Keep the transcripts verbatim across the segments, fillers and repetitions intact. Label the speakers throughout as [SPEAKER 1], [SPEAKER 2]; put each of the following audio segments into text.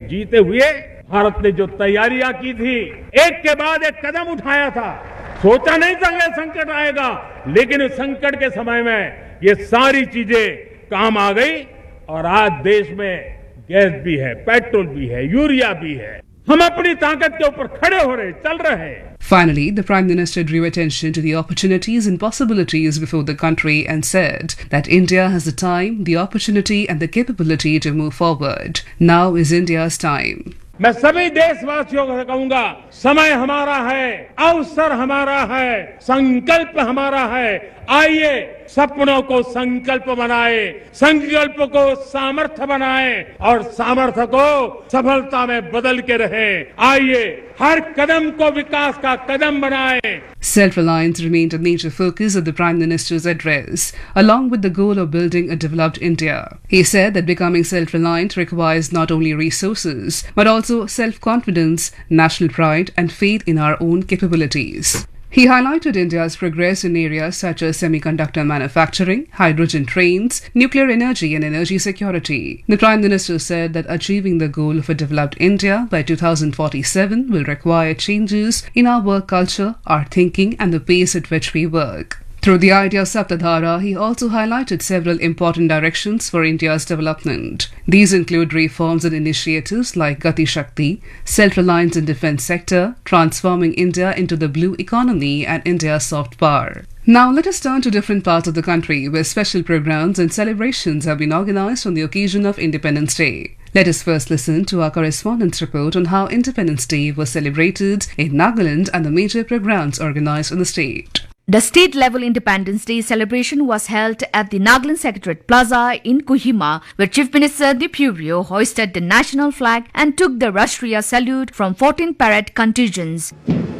[SPEAKER 1] जीते हुए भारत ने जो तैयारियां की थी, एक के बाद एक कदम उठाया था, सोचा नहीं था कि संकट आएगा, लेकिन इस संकट के समय में ये सारी चीजें काम आ गई और आज देश में गैस भी है, पेट्रोल भी है, यूरिया भी है। हम अपनी ताकत के ऊपर खड़े हो रहे, चल रहे हैं।
[SPEAKER 2] Finally, the Prime Minister drew attention to the opportunities and possibilities before the country and said that India has the time, the opportunity and the capability to move forward. Now is India's time.
[SPEAKER 1] मैं सभी देशवासियों को कहूंगा, समय हमारा है, अवसर हमारा है, संकल्प हमारा है। आइए सपनों को संकल्प बनाए, संकल्प को सामर्थ्य बनाए और सामर्थ्य को सफलता में बदल के रहे। आइए हर कदम को विकास का कदम बनाए।
[SPEAKER 2] Self-reliance remained a major focus of the Prime Minister's address, along with the goal of building a developed India. He said that becoming self-reliant requires not only resources, but also self-confidence, national pride, and faith in our own capabilities. He highlighted India's progress in areas such as semiconductor manufacturing, hydrogen trains, nuclear energy and energy security. The Prime Minister said that achieving the goal of a developed India by two thousand forty-seven will require changes in our work culture, our thinking and the pace at which we work. Through the idea of Saptadhara, he also highlighted several important directions for India's development. These include reforms and initiatives like Gati Shakti, self-reliance in defence sector, transforming India into the blue economy and India's soft power. Now let us turn to different parts of the country where special programs and celebrations have been organised on the occasion of Independence Day. Let us first listen to our correspondent's report on how Independence Day was celebrated in Nagaland and the major programs organised in the state.
[SPEAKER 3] The state-level Independence Day celebration was held at the Nagaland Secretariat Plaza in Kohima, where Chief Minister Neipureo hoisted the national flag and took the Rashtriya salute from fourteen parade contingents.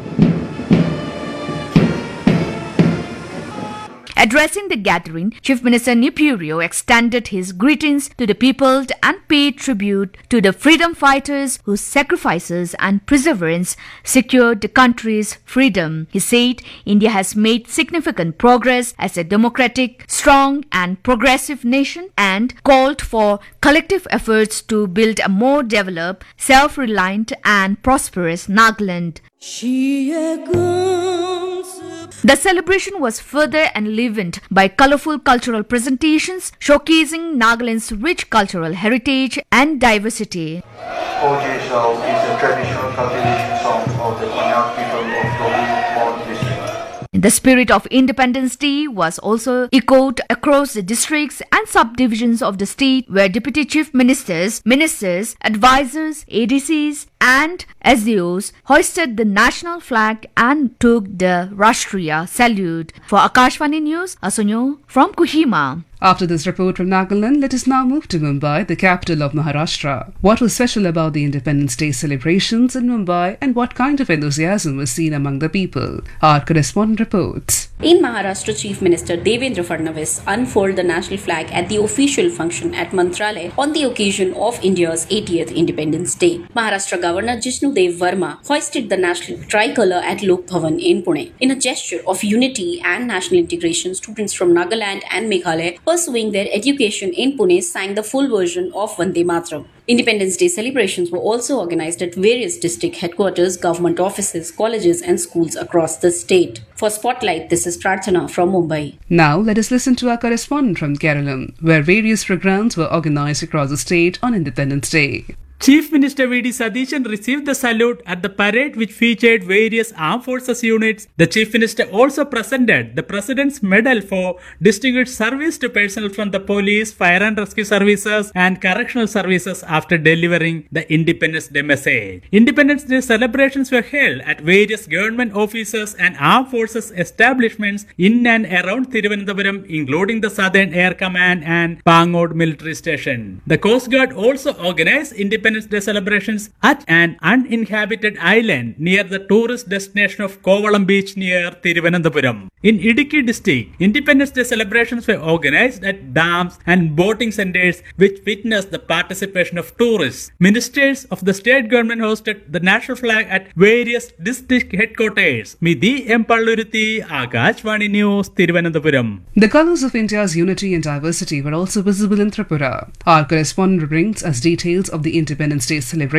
[SPEAKER 3] Addressing the gathering, Chief Minister Neipureo extended his greetings to the people and paid tribute to the freedom fighters whose sacrifices and perseverance secured the country's freedom. He said India has made significant progress as a democratic, strong and progressive nation and called for collective efforts to build a more developed, self-reliant and prosperous Nagaland. The celebration was further enlivened by colorful cultural presentations showcasing Nagaland's rich cultural heritage and diversity.
[SPEAKER 4] O J Sao is a traditional cultivation song of the Konyak people of Lobi district.
[SPEAKER 3] The spirit of Independence Day was also echoed across the districts and subdivisions of the state, where Deputy Chief Ministers, Ministers, Advisors, A D Cs and S D Os hoisted the national flag and took the Rashtriya salute. For Akashvani News, Asunyo from Kohima.
[SPEAKER 2] After this report from Nagaland, let us now move to Mumbai, the capital of Maharashtra. What was special about the Independence Day celebrations in Mumbai and what kind of enthusiasm was seen among the people? Our correspondent reports.
[SPEAKER 5] In Maharashtra, Chief Minister Devendra Fadnavis unfurled the national flag at the official function at Mantralaya on the occasion of India's eightieth Independence Day. Maharashtra Governor Jishnu Dev Verma hoisted the national tricolour at Lok Bhavan in Pune. In a gesture of unity and national integration, students from Nagaland and Meghalaya pursuing their education in Pune sang the full version of Vande Mataram. Independence Day celebrations were also organized at various district headquarters, government offices, colleges and schools across the state. For Spotlight, this is Prarthana from Mumbai.
[SPEAKER 2] Now let us listen to our correspondent from Kerala, where various programs were organized across the state on Independence Day.
[SPEAKER 6] Chief Minister V D Satheesan received the salute at the parade, which featured various armed forces units. The Chief Minister also presented the President's Medal for Distinguished Service to personnel from the police, fire and rescue services and correctional services after delivering the Independence Day message. Independence Day celebrations were held at various government offices and armed forces establishments in and around Thiruvananthapuram, including the Southern Air Command and Pangod Military Station. The Coast Guard also organized Independence Day celebrations at an uninhabited island near the tourist destination of Kovalam Beach near Thiruvananthapuram. In Idukki district, Independence Day celebrations were organized at dams and boating centers, which witnessed the participation of tourists. Ministers of the state government hosted the national flag at various district headquarters. Midhi M. Palluruthi, Akashvani News, Thiruvananthapuram.
[SPEAKER 2] The colours of India's unity and diversity were also visible in Tripura. Our correspondent brings us details of the Independence Day celebration